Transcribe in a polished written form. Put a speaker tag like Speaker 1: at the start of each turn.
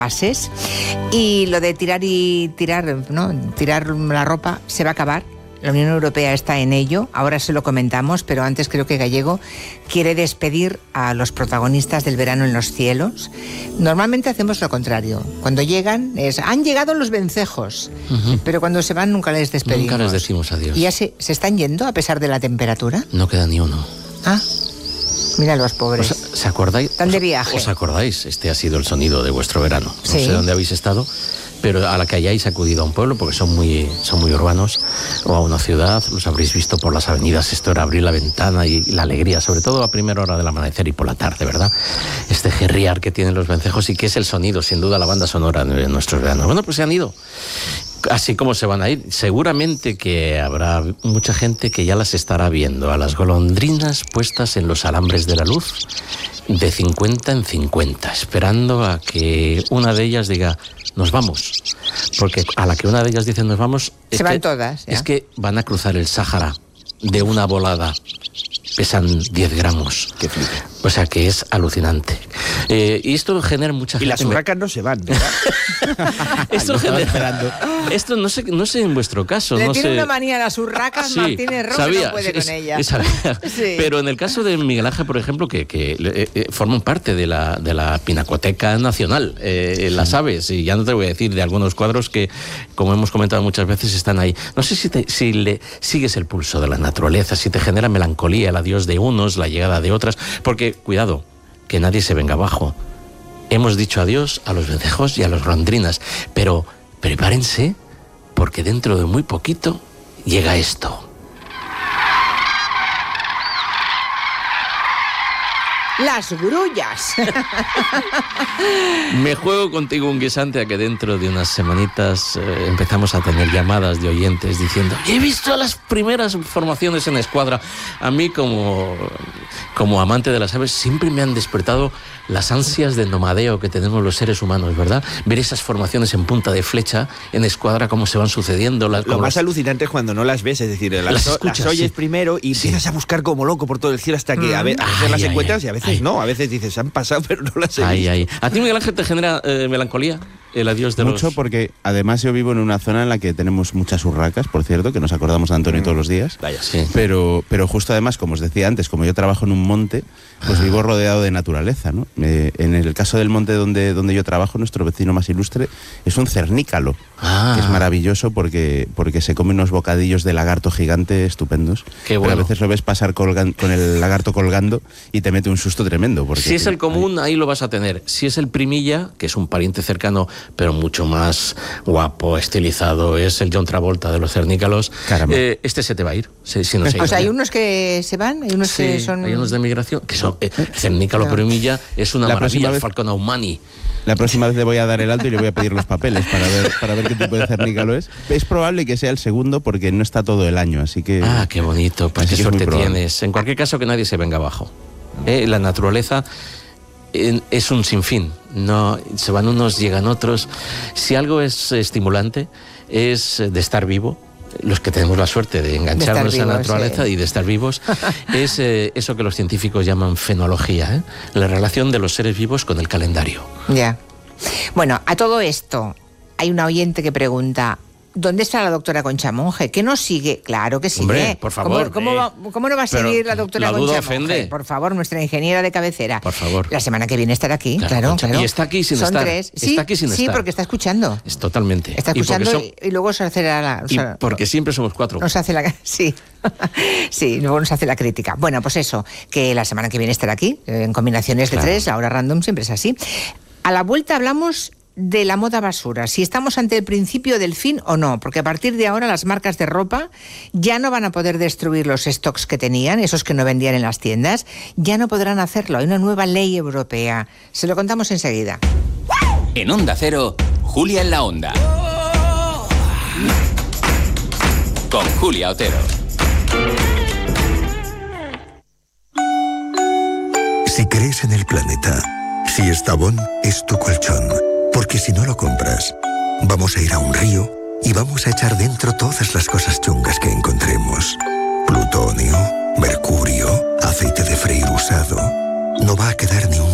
Speaker 1: gases, y lo de tirar la ropa se va a acabar. La Unión Europea está en ello, ahora se lo comentamos, pero antes creo que Gallego quiere despedir a los protagonistas del verano en los cielos. Normalmente hacemos lo contrario. Cuando llegan, han llegado los vencejos, pero cuando se van nunca les despedimos.
Speaker 2: Nunca les decimos adiós.
Speaker 1: ¿Y ya se están yendo a pesar de la temperatura?
Speaker 2: No queda ni uno.
Speaker 1: Ah, mira los pobres.
Speaker 2: ¿Os acordáis?
Speaker 1: Están de viaje.
Speaker 2: ¿Os acordáis? Este ha sido el sonido de vuestro verano. No sé dónde habéis estado, pero a la que hayáis acudido a un pueblo, porque son muy urbanos, o a una ciudad, los habréis visto por las avenidas. Esto era abrir la ventana y la alegría, sobre todo a primera hora del amanecer y por la tarde, ¿verdad? Este gerriar que tienen los vencejos y que es el sonido, sin duda, la banda sonora de nuestros veranos. Bueno, pues se han ido. Así como se van a ir, seguramente que habrá mucha gente que ya las estará viendo, a las golondrinas puestas en los alambres de la luz, de 50 en 50, esperando a que una de ellas diga, nos vamos. Porque a la que una de ellas dice nos vamos,
Speaker 1: se van todas.
Speaker 2: Es que van a cruzar el Sáhara de una volada. Pesan 10 gramos.
Speaker 3: Qué flipe.
Speaker 2: O sea que es alucinante. Y esto genera mucha gente.
Speaker 3: Y las urracas no se van, ¿verdad?
Speaker 2: Esto genera. Esto no sé en vuestro caso.
Speaker 1: Le
Speaker 2: no
Speaker 1: tiene
Speaker 2: sé.
Speaker 1: una manía a las urracas, sí, Martínez Rojo no puede con ella.
Speaker 2: Sí. Pero en el caso de Miguel Ángel, por ejemplo, que forman parte de la Pinacoteca Nacional, las aves, y ya no te voy a decir de algunos cuadros que, como hemos comentado muchas veces, están ahí. No sé si le sigues el pulso de la naturaleza, si te genera melancolía el adiós de unos, la llegada de otras, porque, cuidado, que nadie se venga abajo. Hemos dicho adiós a los vencejos y a las golondrinas, pero prepárense, porque dentro de muy poquito llega esto.
Speaker 1: Las grullas.
Speaker 2: Me juego contigo un guisante a que dentro de unas semanitas empezamos a tener llamadas de oyentes diciendo, he visto las primeras formaciones en escuadra. A mí como amante de las aves siempre me han despertado las ansias de nomadeo que tenemos los seres humanos, ¿verdad? Ver esas formaciones en punta de flecha, en escuadra, cómo se van sucediendo.
Speaker 3: Lo más alucinante es cuando no las ves, es decir, las oyes primero y empiezas a buscar como loco por todo el cielo hasta que a veces las encuentras y a veces no, a veces dices, han pasado pero no las he visto.
Speaker 2: ¿A ti, Miguel Ángel, te genera melancolía el adiós de
Speaker 4: Mucho, porque además yo vivo en una zona en la que tenemos muchas urracas, por cierto, que nos acordamos de Antonio todos los días.
Speaker 3: Vaya, sí.
Speaker 4: Pero justo además, como os decía antes, como yo trabajo en un monte, pues vivo rodeado de naturaleza, ¿no? En el caso del monte donde yo trabajo, nuestro vecino más ilustre es un cernícalo, que es maravilloso porque se come unos bocadillos de lagarto gigante estupendos.
Speaker 2: Qué bueno.
Speaker 4: Pero a veces lo ves pasar con el lagarto colgando y te mete un susto tremendo. Porque
Speaker 2: si es el común, ahí lo vas a tener. Si es el primilla, que es un pariente cercano, pero mucho más guapo, estilizado, es el John Travolta de los cernícalos, este se te va a ir. Si no
Speaker 1: o sea, hay unos que se van, hay unos que son...
Speaker 2: Hay unos de migración, que son cernícalo primilla, es una maravilla, Falconaumani.
Speaker 4: La próxima vez le voy a dar el alto y le voy a pedir los papeles para ver qué tipo de cernícalo es. Es probable que sea el segundo porque no está todo el año, así que...
Speaker 2: Ah, qué bonito, pues qué suerte tienes. En cualquier caso, que nadie se venga abajo. La naturaleza es un sinfín. No, se van unos, llegan otros. Si algo es estimulante, es de estar vivo. Los que tenemos la suerte de engancharnos a la naturaleza y de estar vivos, es eso que los científicos llaman fenología, la relación de los seres vivos con el calendario.
Speaker 1: Ya. Bueno, a todo esto, hay una oyente que pregunta, ¿dónde está la doctora Concha Monge? ¿Qué nos sigue? Claro que sigue.
Speaker 2: Hombre, por favor.
Speaker 1: ¿Cómo no va a seguir la doctora Concha Monge?
Speaker 2: Ofende.
Speaker 1: Por favor, nuestra ingeniera de cabecera.
Speaker 2: Por favor.
Speaker 1: La semana que viene estará aquí, claro.
Speaker 2: Y está aquí sin estar.
Speaker 1: Son 3.
Speaker 2: Está aquí sin estar.
Speaker 1: Sí, porque está escuchando.
Speaker 2: Es totalmente.
Speaker 1: Está escuchando y luego se hace
Speaker 2: porque siempre somos 4.
Speaker 1: Nos hace sí. Sí, luego nos hace la crítica. Bueno, pues eso, que la semana que viene estará aquí, en combinaciones de 3, la hora random siempre es así. A la vuelta hablamos de la moda basura, si estamos ante el principio del fin o no, porque a partir de ahora las marcas de ropa ya no van a poder destruir los stocks que tenían, esos que no vendían en las tiendas, ya no podrán hacerlo, hay una nueva ley europea. Se lo contamos enseguida.
Speaker 5: En Onda Cero, Julia en la Onda. Con Julia Otero.
Speaker 6: Si crees en el planeta, si Estavón es tu colchón, porque si no lo compras, vamos a ir a un río y vamos a echar dentro todas las cosas chungas que encontremos. Plutonio, mercurio, aceite de freír usado. No va a quedar ni un